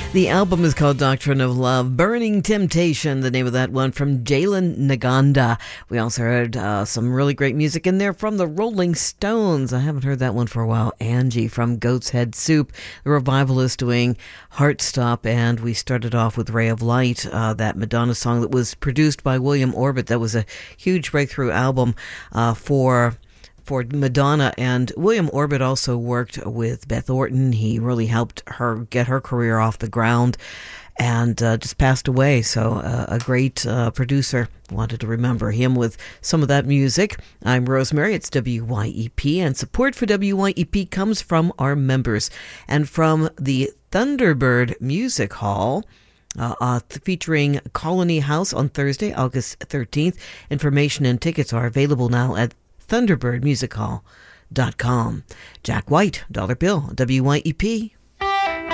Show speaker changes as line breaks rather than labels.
The album is called Doctrine of Love. Burning Temptation, the name of that one, from Jalen Naganda. We also heard some really great music in there from the Rolling Stones. I haven't heard that one for a while. Angie from Goat's Head Soup. The Revivalist doing Heartstop. And we started off with Ray of Light, that Madonna song that was produced by William Orbit. That was a huge breakthrough album for Madonna, and William Orbit also worked with Beth Orton. He really helped her get her career off the ground, and just passed away. So a great producer. Wanted to remember him with some of that music. I'm Rosemary. It's WYEP, and support for WYEP comes from our members and from the Thunderbird Music Hall, featuring Colony House on Thursday, August 13th. Information and tickets are available now at thunderbirdmusichall.com. Jack White, Dollar Bill, WYEP.